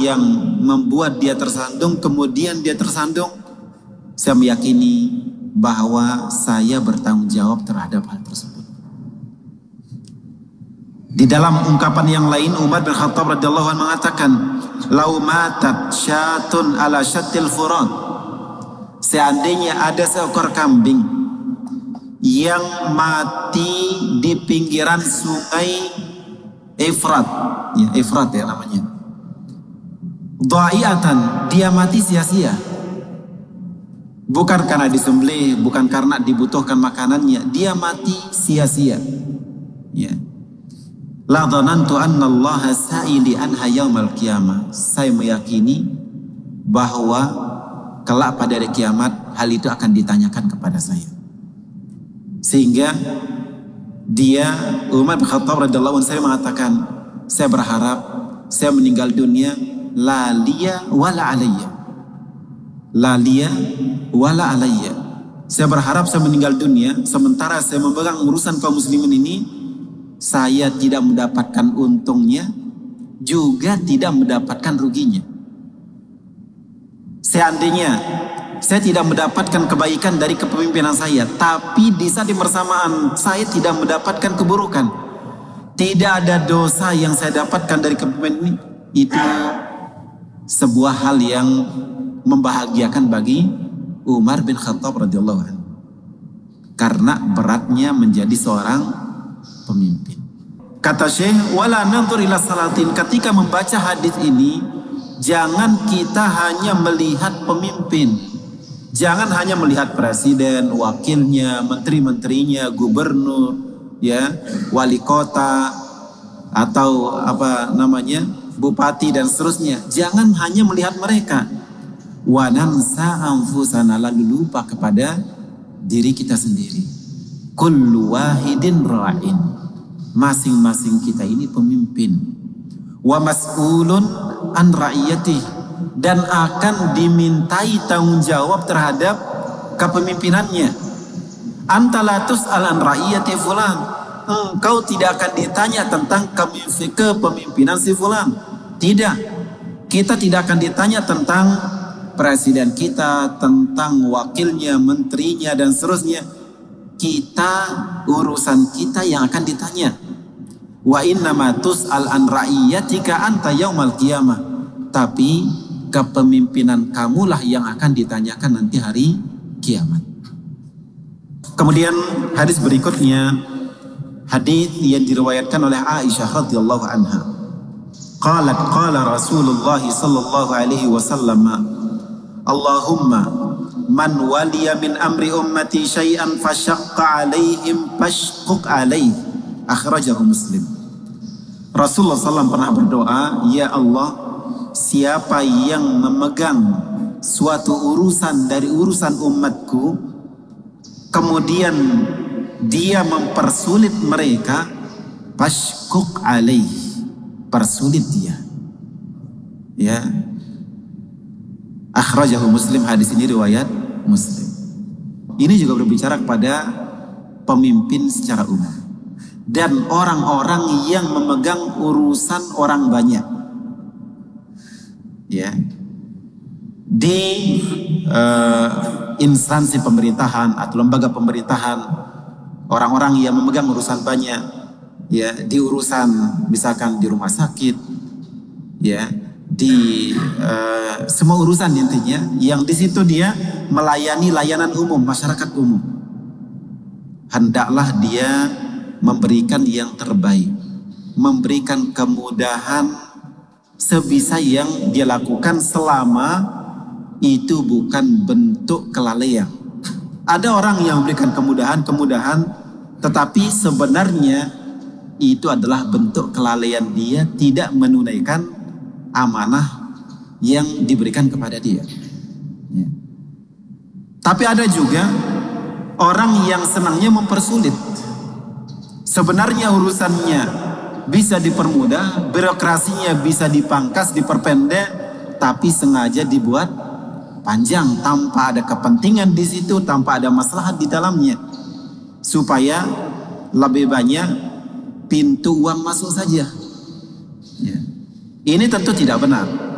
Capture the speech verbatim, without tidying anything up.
yang membuat dia tersandung, kemudian dia tersandung, saya meyakini bahwa saya bertanggung jawab terhadap hal tersebut. Di dalam ungkapan yang lain, Umar bin Khattab radhiyallahu anhu mengatakan, "Lau matat syatun ala syattil furat." Seandainya ada seekor kambing yang mati di pinggiran sungai Efrat, ya Efrat ya namanya. Dha'iatan, dia mati sia-sia. Bukan karena disembelih, bukan karena dibutuhkan makanannya, dia mati sia-sia. Ya. La dhanantu anna Allah sa'ili anha yaumal qiyamah. Saya meyakini bahwa kelak pada hari kiamat hal itu akan ditanyakan kepada saya. Sehingga dia, Umar bin Khattab radhiyallahu anhu, saya mengatakan, saya berharap saya meninggal dunia la liya wala alayya. La liya wala alayya. Saya berharap saya meninggal dunia sementara saya memegang urusan kaum muslimin ini, saya tidak mendapatkan untungnya, juga tidak mendapatkan ruginya. Seandainya saya tidak mendapatkan kebaikan dari kepemimpinan saya, tapi di saat yang bersamaan saya tidak mendapatkan keburukan, tidak ada dosa yang saya dapatkan dari kepemimpinan ini, itu sebuah hal yang membahagiakan bagi Umar bin Khattab radhiyallahu anhu, karena beratnya menjadi seorang pemimpin. Kata Syekh, wala nanzur ila salatin, ketika membaca hadis ini jangan kita hanya melihat pemimpin, jangan hanya melihat presiden, wakilnya, menteri-menterinya, gubernur, ya, wali kota, atau apa namanya, bupati dan seterusnya. Jangan hanya melihat mereka. Wa nansa anfusana, lalu lupa kepada diri kita sendiri. Kullu wahidin ra'in, masing-masing kita ini pemimpin. Wa mas'ulun an ra'iyatih, dan akan dimintai tanggung jawab terhadap kepemimpinannya. Antalatus alan ra'iyati fulan, engkau tidak akan ditanya tentang kepemimpinan si fulan. Tidak, kita tidak akan ditanya tentang presiden kita, tentang wakilnya, menterinya dan seterusnya. Kita, urusan kita yang akan ditanya. Wa innama tus'al an ra'iyatika anta yaumal qiyamah, tapi kepemimpinan kamulah yang akan ditanyakan nanti hari kiamat. Kemudian hadis berikutnya, hadis yang diriwayatkan oleh Aisyah radhiyallahu anha. Qalat qala Rasulullah sallallahu alaihi wasallam, Allahumma man waliya min amri ummati syai'an fashaqqa alaihim fashquq alaihi, akhrajahu Muslim. Rasulullah sallallahu alaihi wasallam pernah berdoa, ya Allah, siapa yang memegang suatu urusan dari urusan umatku, kemudian dia mempersulit mereka, fashquq alaihi, persulit dia. Ya. Akhrajahu Muslim, hadis ini riwayat Muslim. Ini juga berbicara kepada pemimpin secara umum dan orang-orang yang memegang urusan orang banyak. Ya. Di uh, instansi pemerintahan atau lembaga pemerintahan, orang-orang yang memegang urusan banyak, ya, di urusan misalkan di rumah sakit, ya, di uh, semua urusan intinya yang di situ dia melayani layanan umum, masyarakat umum, hendaklah dia memberikan yang terbaik, memberikan kemudahan sebisa yang dia lakukan selama itu bukan bentuk kelalaian. Ada orang yang memberikan kemudahan-kemudahan tetapi sebenarnya itu adalah bentuk kelalaian, dia tidak menunaikan amanah yang diberikan kepada dia. Ya. Tapi ada juga orang yang senangnya mempersulit. Sebenarnya urusannya bisa dipermudah, birokrasinya bisa dipangkas, diperpendek, tapi sengaja dibuat panjang tanpa ada kepentingan di situ, tanpa ada maslahat di dalamnya, supaya lebih banyak pintu uang masuk saja. Ya. Ini tentu tidak benar.